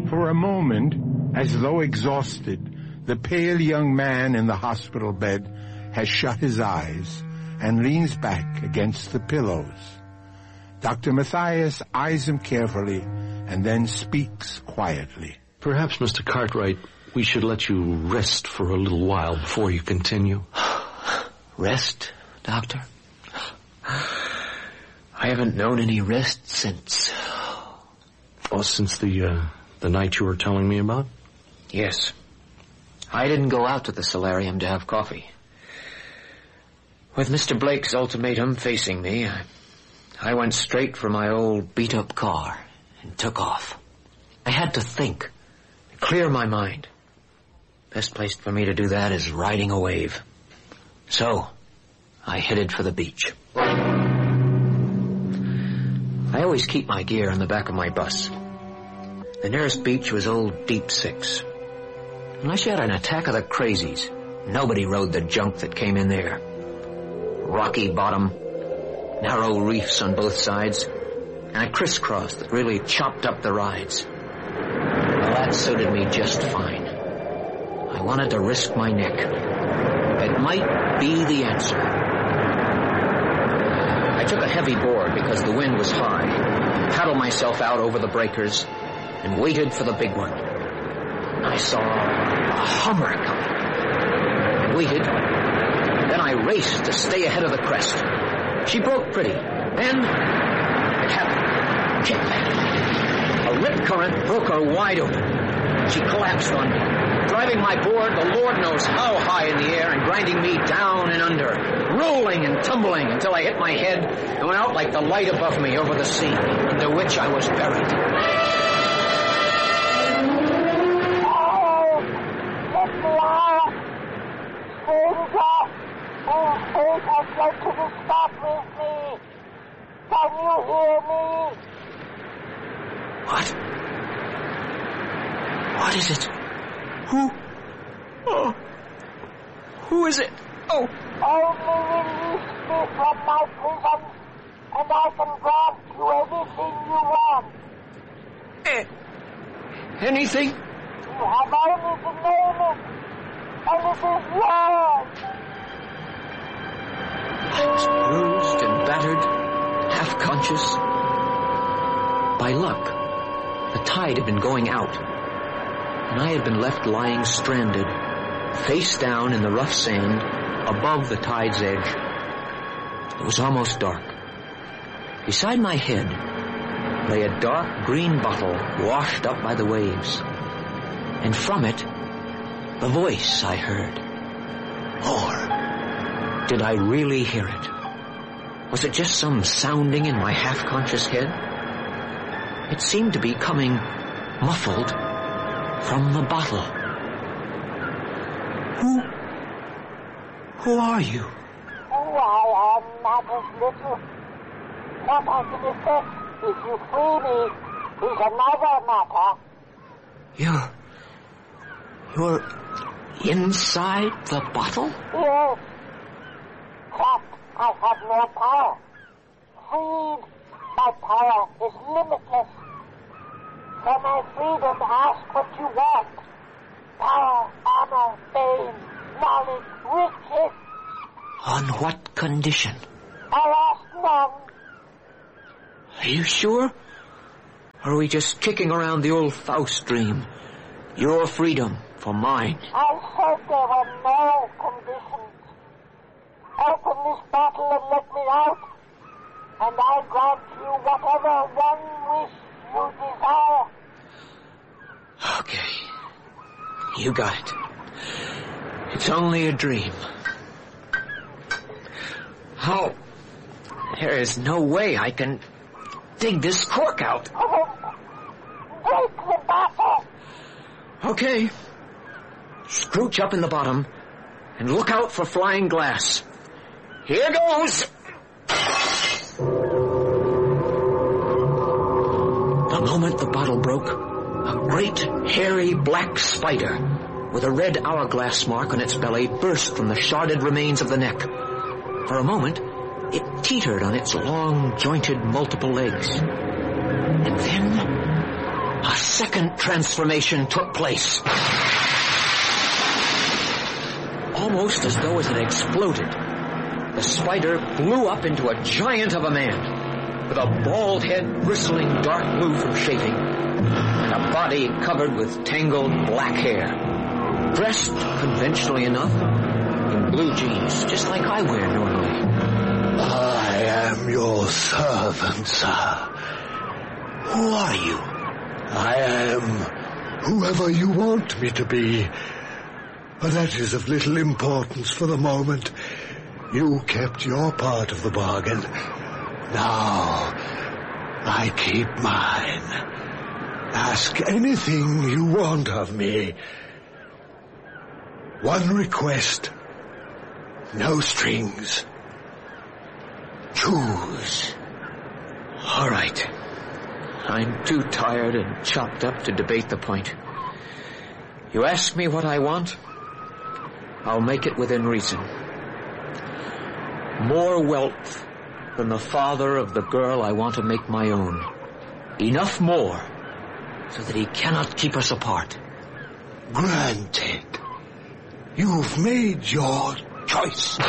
For a moment, as though exhausted, the pale young man in the hospital bed has shut his eyes and leans back against the pillows. Dr. Mathias eyes him carefully and then speaks quietly. Perhaps, Mr. Cartwright, we should let you rest for a little while before you continue. Rest, Doctor? I haven't known any rest since... Oh, since the night you were telling me about? Yes. I didn't go out to the solarium to have coffee. With Mr. Blake's ultimatum facing me, I went straight for my old beat-up car and took off. I had to think, clear my mind. Best place for me to do that is riding a wave. So, I headed for the beach. I always keep my gear in the back of my bus. The nearest beach was Old Deep Six. Unless you had an attack of the crazies, nobody rode the junk that came in there. Rocky bottom, narrow reefs on both sides, and a crisscross that really chopped up the rides. Well, that suited me just fine. I wanted to risk my neck. It might be the answer. I took a heavy board because the wind was high, paddled myself out over the breakers, and waited for the big one. I saw a Hummer coming. I waited. Then I raced to stay ahead of the crest. She broke pretty. Then it happened. Jet lag. A rip current broke her wide open. She collapsed on me, driving my board the Lord knows how high in the air and grinding me down and under, rolling and tumbling until I hit my head and went out like the light above me over the sea, under which I was buried. Fate has led to the stop with me. Can you hear me? What? What is it? Who? Oh. Who is it? Oh. Only release me from my prison, and I can grant you anything you want. Anything? You have only to name it, and it is yours. I was bruised and battered, half-conscious. By luck, the tide had been going out, and I had been left lying stranded, face down in the rough sand, above the tide's edge. It was almost dark. Beside my head lay a dark green bottle washed up by the waves, and from it, the voice I heard. More. Did I really hear it? Was it just some sounding in my half-conscious head? It seemed to be coming muffled from the bottle. Who are you? Who I am matters little. What I can effect if you free me is another matter. You're inside the bottle? Yes. Trapped, I have no power. Freed, my power is limitless. For my freedom, ask what you want. Power, honor, fame, knowledge, riches. On what condition? I ask none. Are you sure? Or are we just kicking around the old Faust dream? Your freedom for mine. I said there were no conditions. Open this bottle and let me out, and I grant you whatever one wish you desire. Okay. You got it. It's only a dream. Oh, there is no way I can dig this cork out. Break the bottle. Okay. Scrooch up in the bottom and look out for flying glass. Here goes! The moment the bottle broke, a great, hairy, black spider with a red hourglass mark on its belly burst from the sharded remains of the neck. For a moment, it teetered on its long, jointed, multiple legs. And then, a second transformation took place. Almost as though it had exploded, the spider blew up into a giant of a man, with a bald head bristling dark blue from shaving, and a body covered with tangled black hair, dressed conventionally enough in blue jeans, just like I wear normally. I am your servant, sir. Who are you? I am whoever you want me to be. But that is of little importance for the moment. You kept your part of the bargain. Now, I keep mine. Ask anything you want of me. One request. No strings. Choose. All right. I'm too tired and chopped up to debate the point. You ask me what I want, I'll make it within reason. More wealth than the father of the girl I want to make my own. Enough more so that he cannot keep us apart. Granted. You've made your choice.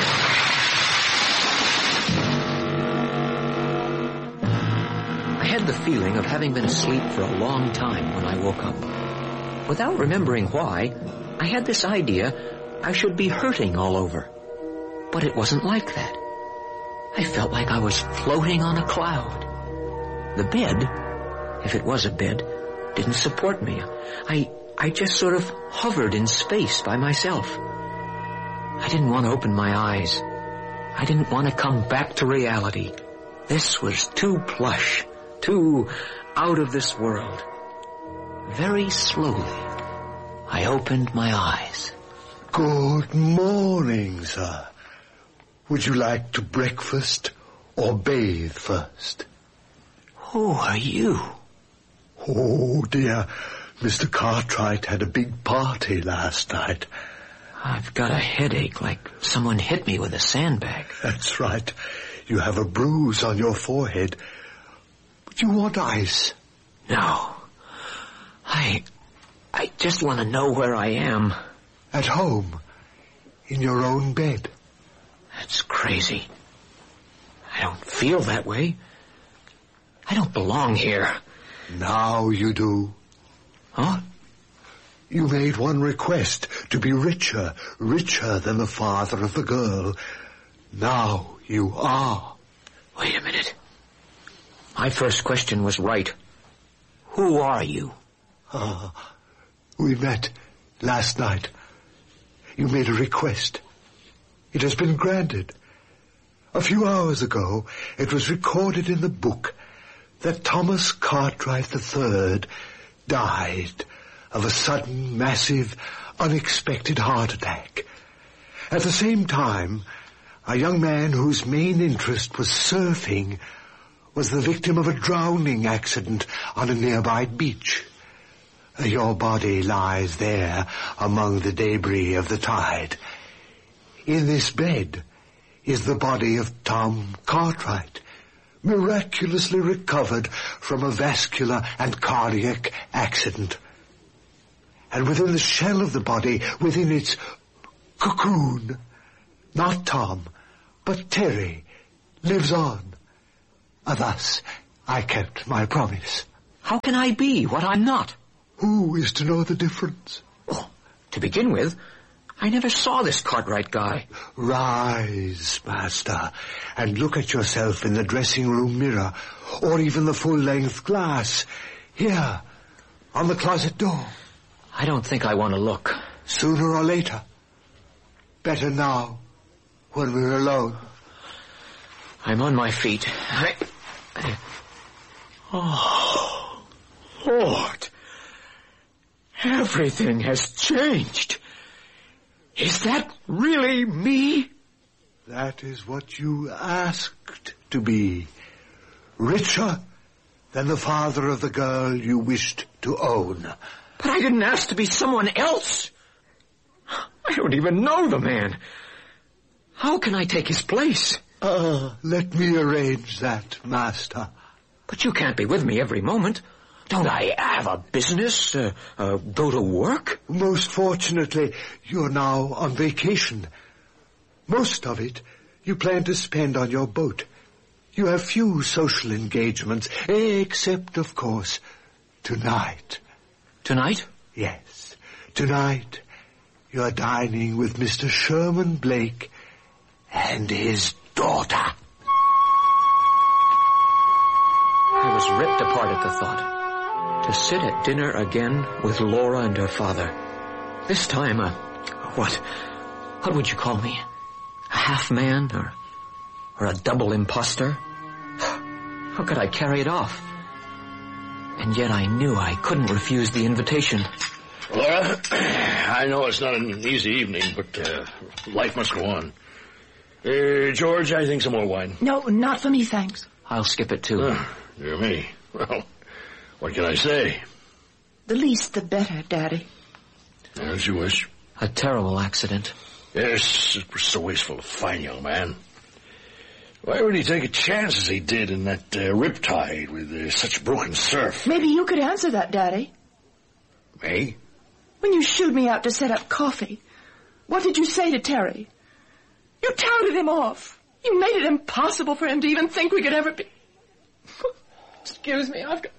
I had the feeling of having been asleep for a long time when I woke up. Without remembering why, I had this idea I should be hurting all over. But it wasn't like that. I felt like I was floating on a cloud. The bed, if it was a bed, didn't support me. I just sort of hovered in space by myself. I didn't want to open my eyes. I didn't want to come back to reality. This was too plush, too out of this world. Very slowly, I opened my eyes. Good morning, sir. Would you like to breakfast or bathe first? Who are you? Oh, dear. Mr. Cartwright had a big party last night. I've got a headache, like someone hit me with a sandbag. That's right. You have a bruise on your forehead. But you want ice? No. I just want to know where I am. At home. In your own bed. That's crazy. I don't feel that way. I don't belong here. Now you do. Huh? You made one request, to be richer than the father of the girl. Now you are. Wait a minute. My first question was right. Who are you? We met last night. You made a request. It has been granted. A few hours ago, it was recorded in the book that Thomas Cartwright III died of a sudden, massive, unexpected heart attack. At the same time, a young man whose main interest was surfing was the victim of a drowning accident on a nearby beach. Your body lies there among the debris of the tide. In this bed is the body of Tom Cartwright, miraculously recovered from a vascular and cardiac accident. And within the shell of the body, within its cocoon, not Tom, but Terry, lives on. Thus, I kept my promise. How can I be what I'm not? Who is to know the difference? Well, to begin with, I never saw this Cartwright guy. Rise, master, and look at yourself in the dressing room mirror, or even the full-length glass. Here, on the closet door. I don't think I want to look. Sooner or later. Better now, when we're alone. I'm on my feet. Oh, Lord. Everything has changed. Is that really me? That is what you asked to be. Richer than the father of the girl you wished to own. But I didn't ask to be someone else. I don't even know the man. How can I take his place? Let me arrange that, master. But you can't be with me every moment. Don't I have a business? Go to work? Most fortunately, you're now on vacation. Most of it you plan to spend on your boat. You have few social engagements, except, of course, tonight. Tonight? Yes. Tonight, you're dining with Mr. Sherman Blake and his daughter. I was ripped apart at the thought. To sit at dinner again with Laura and her father. This time, what would you call me? A half-man or a double imposter? How could I carry it off? And yet I knew I couldn't refuse the invitation. Laura, I know it's not an easy evening, but life must go on. George, I think some more wine. No, not for me, thanks. I'll skip it too. Dear me. Well, what can I say? The least the better, Daddy. As you wish. A terrible accident. Yes, it was so wasteful, a fine young man. Why would he take a chance as he did in that riptide with such broken surf? Maybe you could answer that, Daddy. Me? When you shooed me out to set up coffee, what did you say to Terry? You touted him off. You made it impossible for him to even think we could ever be... Excuse me, I've got...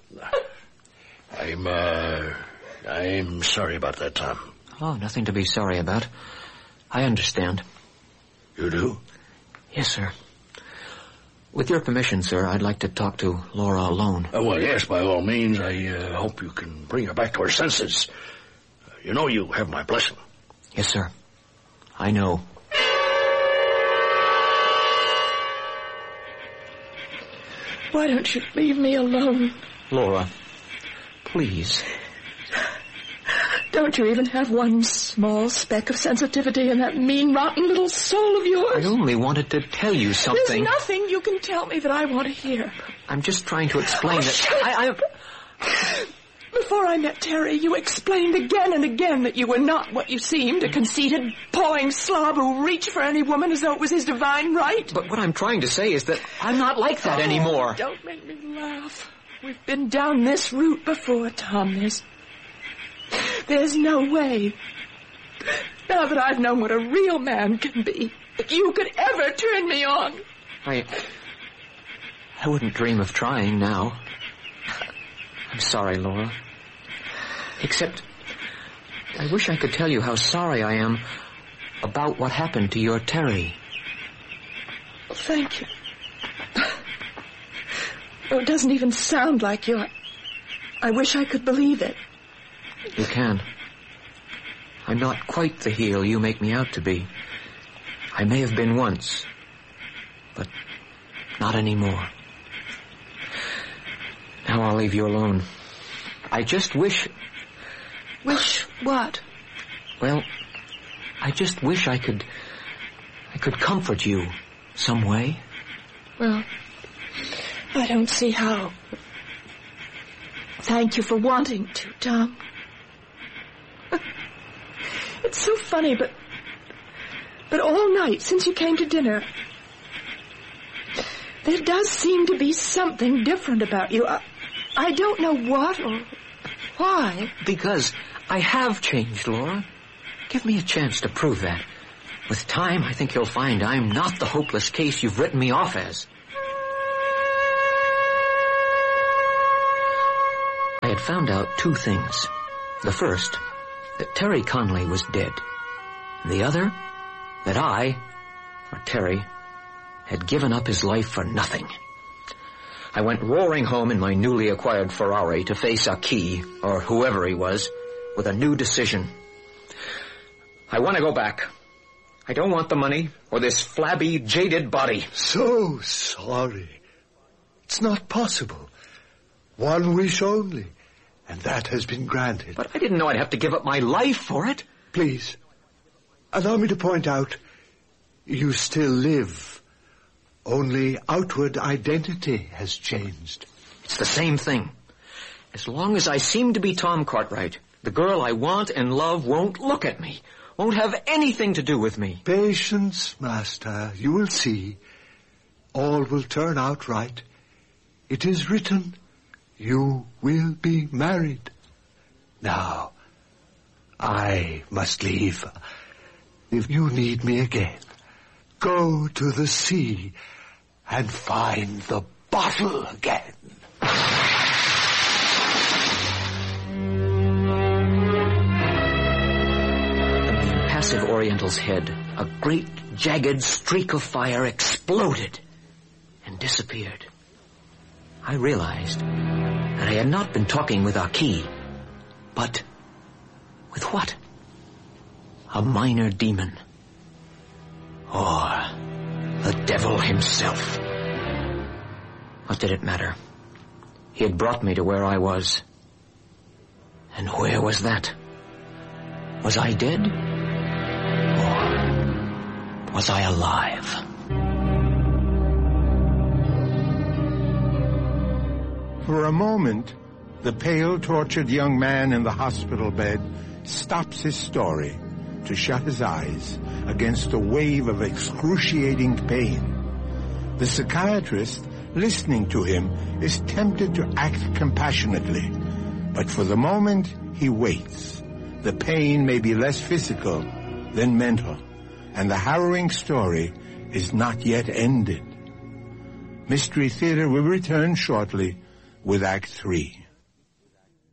I'm sorry about that, Tom. Oh, nothing to be sorry about. I understand. You do? Yes, sir. With your permission, sir, I'd like to talk to Laura alone. Well, yes, by all means. I hope you can bring her back to her senses. You know you have my blessing. Yes, sir. I know. Why don't you leave me alone? Laura, please. Don't you even have one small speck of sensitivity in that mean, rotten little soul of yours? I only wanted to tell you something. There's nothing you can tell me that I want to hear. I'm just trying to explain that Before I met Terry, you explained again and again that you were not what you seemed, a conceited, pawing slob who reached for any woman as though it was his divine right. But what I'm trying to say is that I'm not like that anymore. Don't make me laugh. We've been down this route before, Tom. There's no way, now that I've known what a real man can be, that you could ever turn me on. I wouldn't dream of trying now. I'm sorry, Laura. Except, I wish I could tell you how sorry I am about what happened to your Terry. Thank you. Oh, it doesn't even sound like you. I wish I could believe it. You can. I'm not quite the heel you make me out to be. I may have been once, but not anymore. Now I'll leave you alone. I just wish... Wish what? Well, I just wish I could comfort you some way. Well, I don't see how. Thank you for wanting to, Tom. It's so funny, but all night since you came to dinner, there does seem to be something different about you. I don't know what or why. Because I have changed, Laura. Give me a chance to prove that. With time, I think you'll find I'm not the hopeless case you've written me off as. I had found out two things. The first, that Terry Conley was dead. The other, that I, or Terry, had given up his life for nothing. I went roaring home in my newly acquired Ferrari to face Aki, or whoever he was, with a new decision. I want to go back. I don't want the money or this flabby, jaded body. So sorry. It's not possible. One wish only, and that has been granted. But I didn't know I'd have to give up my life for it. Please, allow me to point out, you still live. Only outward identity has changed. It's the same thing. As long as I seem to be Tom Cartwright, the girl I want and love won't look at me, won't have anything to do with me. Patience, Master. You will see. All will turn out right. It is written, You will be married. Now, I must leave. If you need me again, go to the sea and find the bottle again. In the impassive Oriental's head, a great jagged streak of fire exploded and disappeared. I realized that I had not been talking with Aki, but with what? A minor demon. Or the devil himself. What did it matter? He had brought me to where I was. And where was that? Was I dead? Or was I alive? For a moment, the pale, tortured young man in the hospital bed stops his story to shut his eyes against a wave of excruciating pain. The psychiatrist, listening to him, is tempted to act compassionately, but for the moment he waits. The pain may be less physical than mental, and the harrowing story is not yet ended. Mystery Theater will return shortly with Act 3.